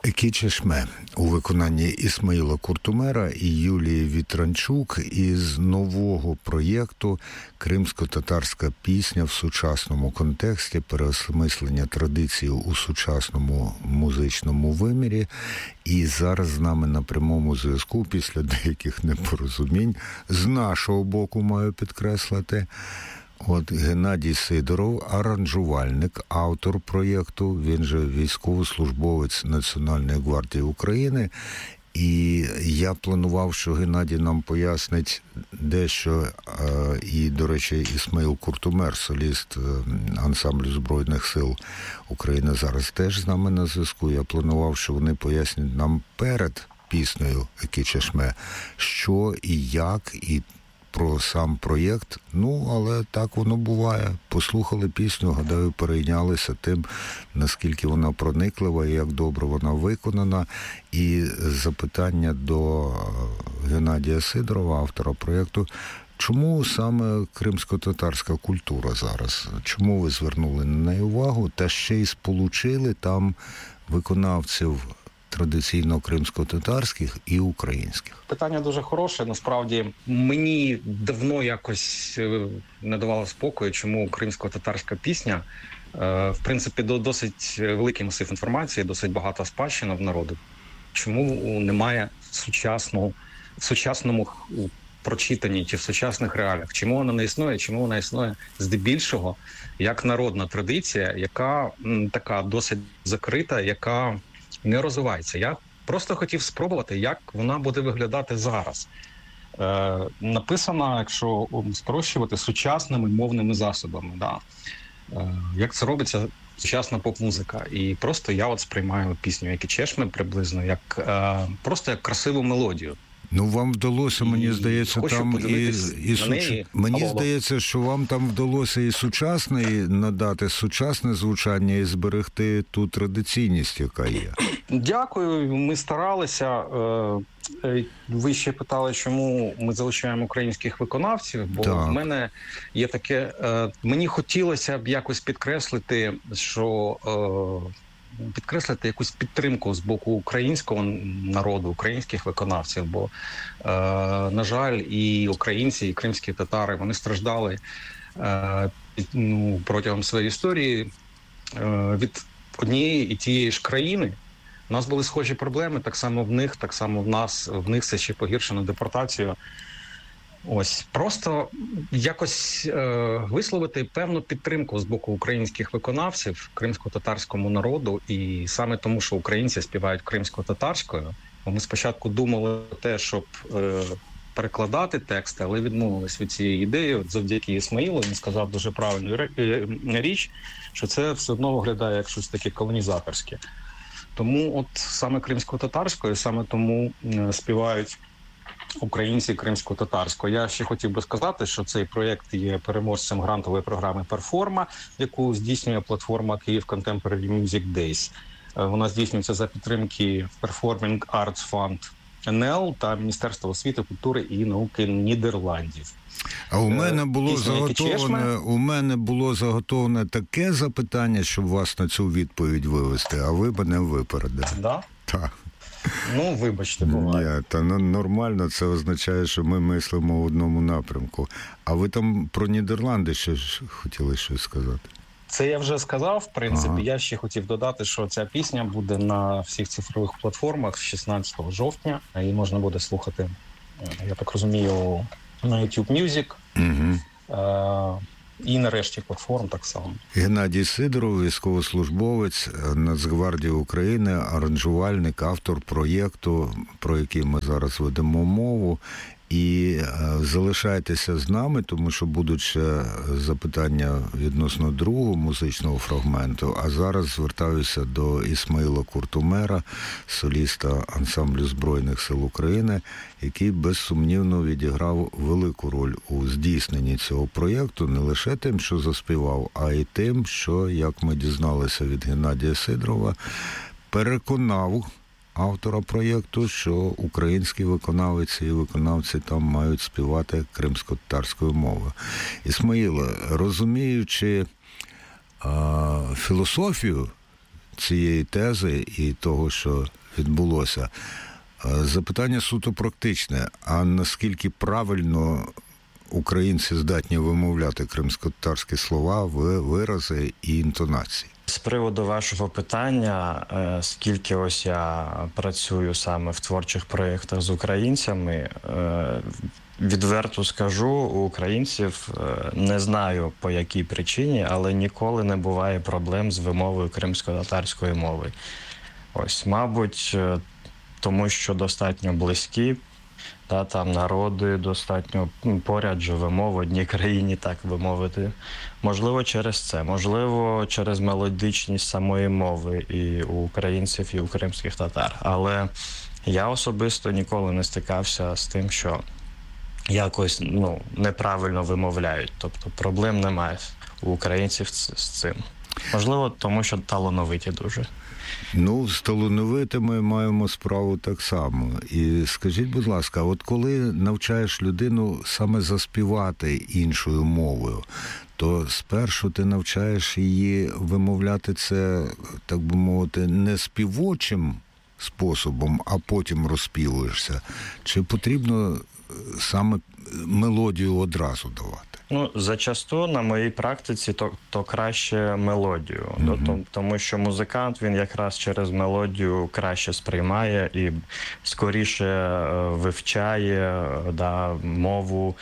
Екічешме у виконанні Ісмаїла Куртумера і Юлії Вітранчук із нового проєкту «Кримсько-татарська пісня в сучасному контексті. Переосмислення традицій у сучасному музичному вимірі». І зараз з нами на прямому зв'язку, після деяких непорозумінь, з нашого боку, маю підкреслити, Геннадій Сидоров, аранжувальник, автор проєкту, він же військовослужбовець Національної гвардії України. І я планував, що Геннадій нам пояснить дещо, і, до речі, Ісмаїл Куртумер, соліст ансамблю Збройних сил України, зараз теж з нами на зв'язку. Я планував, що вони пояснять нам перед піснею «Екічешме», що і як, і про сам проєкт. Але так воно буває. Послухали пісню, гадаю, перейнялися тим, наскільки вона прониклива і як добре вона виконана. І запитання до Геннадія Сидорова, автора проєкту: чому саме кримсько-татарська культура зараз? Чому ви звернули на неї увагу та ще й сполучили там виконавців традиційно кримсько-татарських і українських? Питання дуже хороше. Насправді, мені давно якось не давало спокою, чому кримсько-татарська пісня. В принципі, досить великий масив інформації, досить багато спадщини в народу. Чому немає в сучасному прочитанні чи в сучасних реаліях? Чому вона не існує? Чому вона існує здебільшого як народна традиція, яка така досить закрита, яка не розвивається. Я просто хотів спробувати, як вона буде виглядати зараз. Написана, якщо спрощувати, сучасними мовними засобами. Да. Як це робиться сучасна поп-музика. І просто я сприймаю пісню «Екічешме» приблизно просто як красиву мелодію. Вам вдалося, мені здається, там мені здається, що вам там вдалося і сучасне, і надати сучасне звучання, і зберегти ту традиційність, яка є. Дякую, ми старалися. Ви ще питали, чому ми залучаємо українських виконавців, бо в мене є таке, мені хотілося б якось підкреслити, підкреслити якусь підтримку з боку українського народу, українських виконавців, бо, на жаль, і українці, і кримські татари, вони страждали протягом своєї історії від однієї і тієї ж країни. У нас були схожі проблеми, так само в них, так само в нас, в них це ще погіршено депортацією. Просто якось висловити певну підтримку з боку українських виконавців кримсько-татарському народу, і саме тому, що українці співають кримсько-татарською. Ми спочатку думали те, щоб перекладати тексти, але відмовились від цієї ідеї. Завдяки Ісмаїлу він сказав дуже правильну річ, що це все одно виглядає як щось таке колонізаторське. Тому саме кримсько-татарською, саме тому співають українці кримсько-татарською. Я ще хотів би сказати, що цей проєкт є переможцем грантової програми «Перформа», яку здійснює платформа «Київ Contemporary Music Days». Вона здійснюється за підтримки Performing Arts Fund НЛ та Міністерства освіти, культури і науки Нідерландів. А у мене було заготоване таке запитання, щоб вас на цю відповідь вивести, а ви мене випередили. Да? Так. Вибачте, буває. Ні, нормально, це означає, що ми мислимо в одному напрямку. А ви там про Нідерланди ще хотіли щось сказати? Це я вже сказав, в принципі. Я ще хотів додати, що ця пісня буде на всіх цифрових платформах 16 жовтня. Її можна буде слухати, я так розумію, на YouTube Music. І на решті платформ так само. Геннадій Сидоров, військовослужбовець Нацгвардії України, аранжувальник, автор проєкту, про який ми зараз ведемо мову. І залишайтеся з нами, тому що будуть ще запитання відносно другого музичного фрагменту. А зараз звертаюся до Ісмаїла Куртумера, соліста ансамблю Збройних сил України, який безсумнівно відіграв велику роль у здійсненні цього проєкту, не лише тим, що заспівав, а й тим, що, як ми дізналися від Геннадія Сидорова, переконав автора проєкту, що українські виконавці і виконавці там мають співати кримсько-татарською мовою. Ісмаїле, розуміючи філософію цієї тези і того, що відбулося. Запитання суто практичне. А наскільки правильно українці здатні вимовляти кримськотатарські слова, вирази і інтонації? З приводу вашого питання, скільки ось я працюю саме в творчих проєктах з українцями, відверто скажу, у українців не знаю по якій причині, але ніколи не буває проблем з вимовою кримсько-татарської мови. Ось, мабуть, тому що достатньо близькі, там народи достатньо поряд живемо в одній країні, так би мовити. Можливо, через це, можливо, через мелодичність самої мови і у українців, і у кримських татар. Але я особисто ніколи не стикався з тим, що якось неправильно вимовляють. Тобто проблем немає у українців з цим. Можливо, тому що талановиті дуже. З талановитими маємо справу так само. І скажіть, будь ласка, от коли навчаєш людину саме заспівати іншою мовою, то спершу ти навчаєш її вимовляти це, так би мовити, не співочим способом, а потім розспівуєшся? Чи потрібно саме мелодію одразу давати? Зачасту на моїй практиці то краще мелодію, тому що музикант, він якраз через мелодію краще сприймає і скоріше вивчає мову,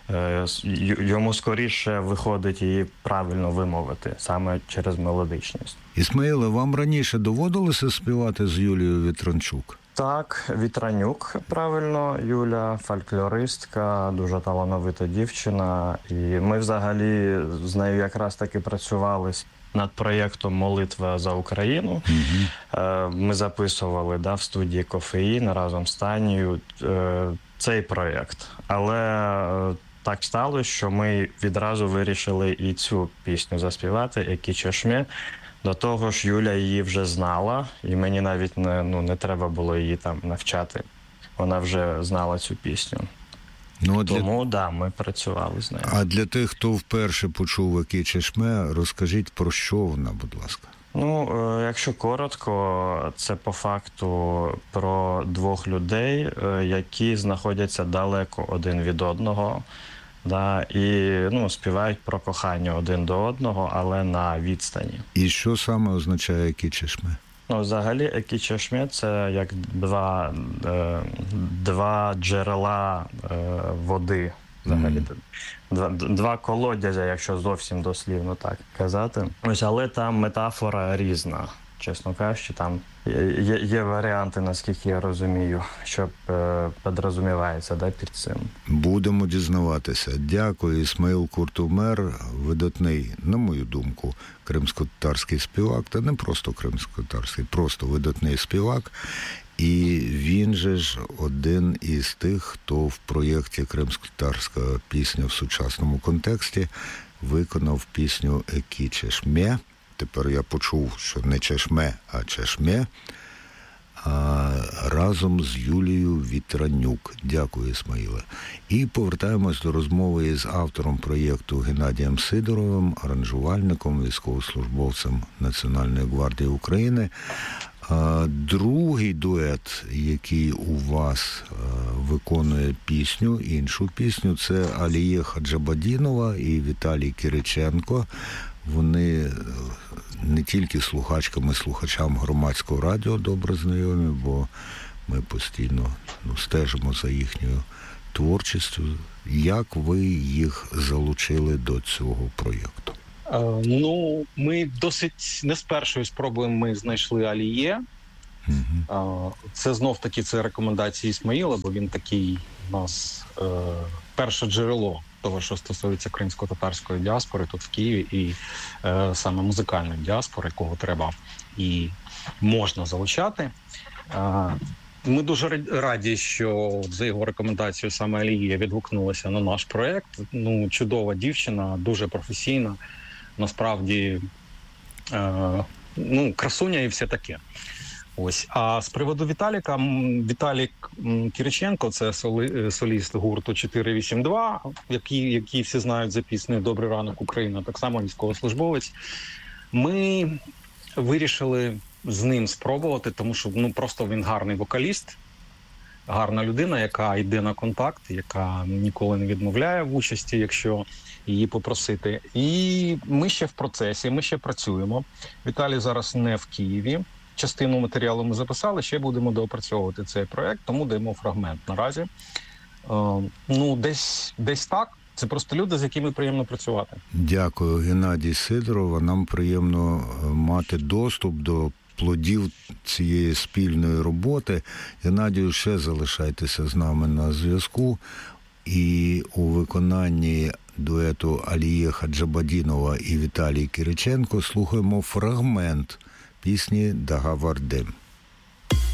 йому скоріше виходить її правильно вимовити, саме через мелодичність. Ісмаїле, вам раніше доводилося співати з Юлією Вітранчук? Так, Вітранюк, правильно, Юля, фольклористка, дуже талановита дівчина. І ми взагалі з нею якраз таки працювали над проєктом «Молитва за Україну». Ми записували в студії «Кофеїн» разом з Танією цей проєкт. Але так сталося, що ми відразу вирішили і цю пісню заспівати «Екі чешме». До того ж, Юля її вже знала, і мені навіть не треба було її там навчати. Вона вже знала цю пісню. Тому, ми працювали з нею. А для тих, хто вперше почув «Екі чешме», розкажіть, про що вона, будь ласка? Якщо коротко, це по факту про двох людей, які знаходяться далеко один від одного. І співають про кохання один до одного, але на відстані. І що саме означає «Екі чешме»? Взагалі, «Екі чешме» – це як два джерела води. Взагалі, два колодязя, якщо зовсім дослівно так казати. Але там метафора різна. Чесно кажучи, там є варіанти, наскільки я розумію, що підрозумівається під цим. Будемо дізнаватися. Дякую. Ісмаїл Куртумер, видатний, на мою думку, кримськотатарський співак, та не просто кримськотатарський, просто видатний співак. І він же ж один із тих, хто в проєкті «Кримськотатарська пісня в сучасному контексті» виконав пісню «Екі чешме». Тепер я почув, що не чешме, а чешме, разом з Юлією Вітранюк. Дякую, Ісмаїле. І повертаємось до розмови із автором проєкту Геннадієм Сидоровим, аранжувальником, військовослужбовцем Національної гвардії України. Другий дует, який у вас виконує пісню, іншу пісню, це Аліє Хаджабадінова і Віталій Кириченко. Вони не тільки слухачам громадського радіо добре знайомі, бо ми постійно стежимо за їхньою творчістю. Як ви їх залучили до цього проєкту? Ми досить не з першої спроби ми знайшли Аліє. Це знов-таки рекомендації Ісмаїла, бо він такий у нас перше джерело того, що стосується кримсько-татарської діаспори тут в Києві, і саме музикальної діаспори, кого треба і можна залучати. Ми дуже раді, що за його рекомендацією саме Алія відгукнулася на наш проєкт. Чудова дівчина, дуже професійна, насправді красуня і все таке. Ось. А з приводу Віталіка, Віталік Кириченко, це соліст гурту 482, який всі знають за піснею «Добрий ранок, Україна», так само військовослужбовець. Ми вирішили з ним спробувати, тому що просто він гарний вокаліст, гарна людина, яка йде на контакт, яка ніколи не відмовляє в участі, якщо її попросити. І ми ще в процесі, ми ще працюємо. Віталій зараз не в Києві. Частину матеріалу ми записали, ще будемо доопрацьовувати цей проект, тому даємо фрагмент наразі. Десь так. Це просто люди, з якими приємно працювати. Дякую, Геннадій Сидоров. Нам приємно мати доступ до плодів цієї спільної роботи. Геннадію, ще залишайтеся з нами на зв'язку. І у виконанні дуету Аліє Хаджабадінова і Віталій Кириченко слухаємо фрагмент пісні «Дагавардем».